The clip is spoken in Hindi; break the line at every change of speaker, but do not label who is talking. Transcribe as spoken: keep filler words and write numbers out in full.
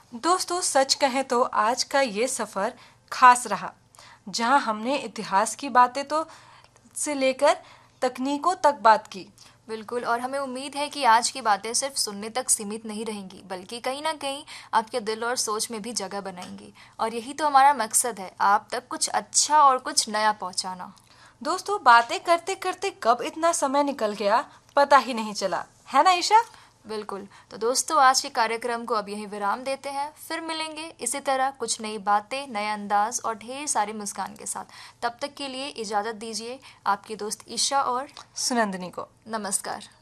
दोस्तों सच कहें तो आज का ये सफ़र खास रहा, जहां हमने इतिहास की बातें तो से लेकर तकनीकों तक बात की।
बिल्कुल, और हमें उम्मीद है कि आज की बातें सिर्फ सुनने तक सीमित नहीं रहेंगी, बल्कि कहीं ना कहीं आपके दिल और सोच में भी जगह बनाएंगी। और यही तो हमारा मकसद है, आप तक कुछ अच्छा और कुछ नया पहुंचाना।
दोस्तों बातें करते करते कब इतना समय निकल गया पता ही नहीं चला, है ना ईशा?
बिल्कुल। तो दोस्तों आज के कार्यक्रम को अब यहीं विराम देते हैं, फिर मिलेंगे इसी तरह कुछ नई बातें, नए अंदाज और ढेर सारी मुस्कान के साथ। तब तक के लिए इजाज़त दीजिए आपकी दोस्त ईशा और
सुनंदनी को
नमस्कार।